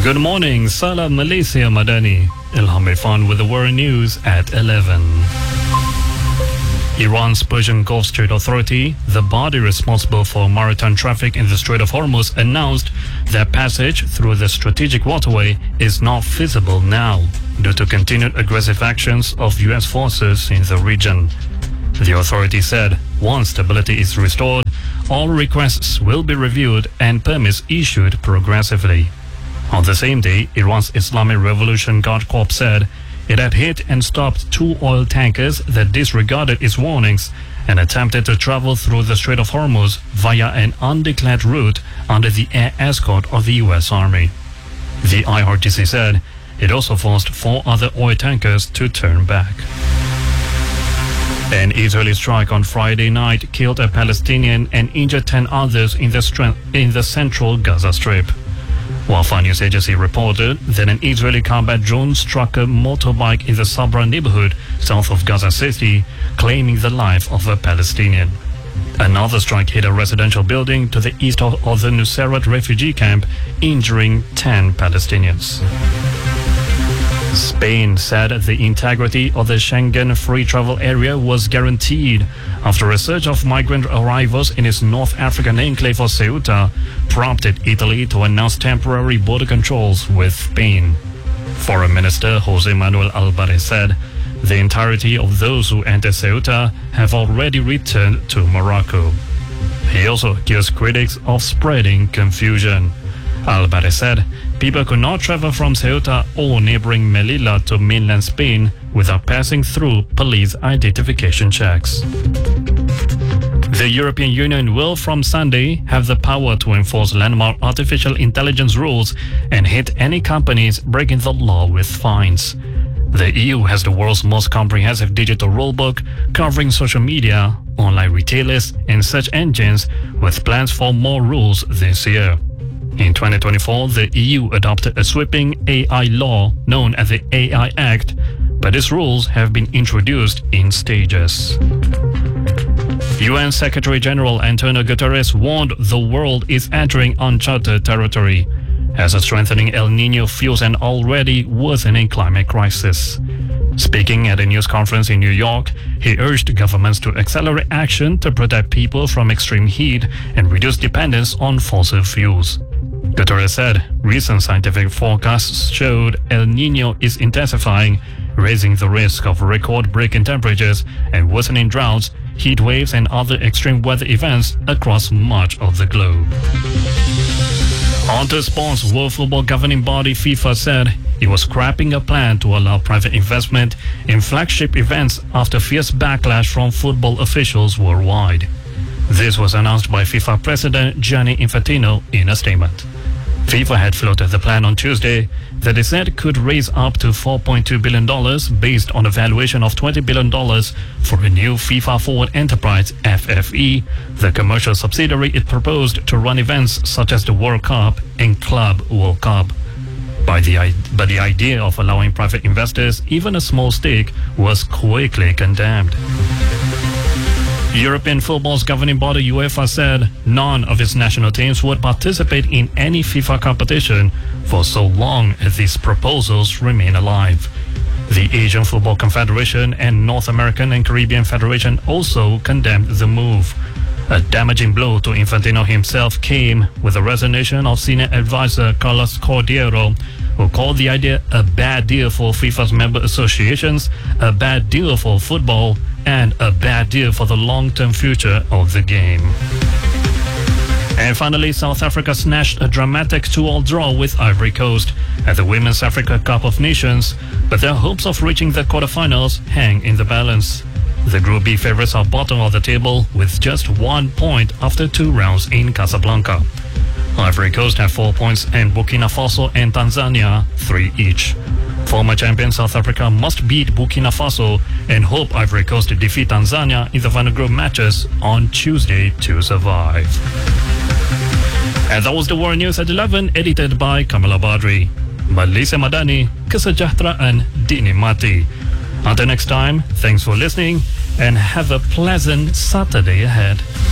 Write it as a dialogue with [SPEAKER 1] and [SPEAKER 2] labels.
[SPEAKER 1] Good morning, Salam Malaysia Madani. Ilham Irfan with the world news at 11. Iran's Persian Gulf Strait Authority, the body responsible for maritime traffic in the Strait of Hormuz, announced that passage through the strategic waterway is not feasible now due to continued aggressive actions of U.S. forces in the region. The authority said once stability is restored, all requests will be reviewed and permits issued progressively. On the same day, Iran's Islamic Revolution Guard Corps said it had hit and stopped 2 oil tankers that disregarded its warnings and attempted to travel through the Strait of Hormuz via an undeclared route under the air escort of the U.S. Army. The IRGC said it also forced 4 other oil tankers to turn back. An Israeli strike on Friday night killed a Palestinian and injured 10 others in the central Gaza Strip. Wafa News Agency reported that an Israeli combat drone struck a motorbike in the Sabra neighborhood south of Gaza City, claiming the life of a Palestinian. Another strike hit a residential building to the east of the Nuseirat refugee camp, injuring 10 Palestinians. Spain said the integrity of the Schengen free travel area was guaranteed after a surge of migrant arrivals in its North African enclave of Ceuta prompted Italy to announce temporary border controls with Spain. Foreign Minister Jose Manuel Alvarez said the entirety of those who enter Ceuta have already returned to Morocco. He also accused critics of spreading confusion. Alvarez said people could not travel from Ceuta or neighboring Melilla to mainland Spain without passing through police identification checks. The European Union will from Sunday have the power to enforce landmark artificial intelligence rules and hit any companies breaking the law with fines. The EU has the world's most comprehensive digital rulebook covering social media, online retailers, and search engines, with plans for more rules this year. In 2024, the EU adopted a sweeping AI law known as the AI Act, but its rules have been introduced in stages. UN Secretary-General Antonio Guterres warned the world is entering uncharted territory as a strengthening El Niño fuels an already worsening climate crisis. Speaking at a news conference in New York, he urged governments to accelerate action to protect people from extreme heat and reduce dependence on fossil fuels. Guterres said recent scientific forecasts showed El Niño is intensifying, raising the risk of record-breaking temperatures and worsening droughts, heat waves, and other extreme weather events across much of the globe. On to sports. World Football Governing Body FIFA said it was scrapping a plan to allow private investment in flagship events after fierce backlash from football officials worldwide. This was announced by FIFA President Gianni Infantino in a statement. FIFA had floated the plan on Tuesday that it said could raise up to $4.2 billion based on a valuation of $20 billion for a new FIFA Forward Enterprise FFE, the commercial subsidiary it proposed to run events such as the World Cup and Club World Cup. But the idea of allowing private investors even a small stake was quickly condemned. European football's governing body UEFA said none of its national teams would participate in any FIFA competition for so long as these proposals remain alive. The Asian Football Confederation and North American and Caribbean Federation also condemned the move. A damaging blow to Infantino himself came with the resignation of senior advisor Carlos Cordeiro, who called the idea a bad deal for FIFA's member associations, a bad deal for football, and a bad deal for the long-term future of the game. And finally, South Africa snatched a dramatic 2-2 draw with Ivory Coast at the Women's Africa Cup of Nations, but their hopes of reaching the quarterfinals hang in the balance. The Group B favorites are bottom of the table with just 1 point after 2 rounds in Casablanca. Ivory Coast have 4 points and Burkina Faso and Tanzania 3 each. Former champion South Africa must beat Burkina Faso and hope Ivory Coast to defeat Tanzania in the final group matches on Tuesday to survive. And that was the World News at 11, edited by Kamala Badri. Malaysia Madani, Kesejahteraan Dinikmati. Until next time, thanks for listening and have a pleasant Saturday ahead.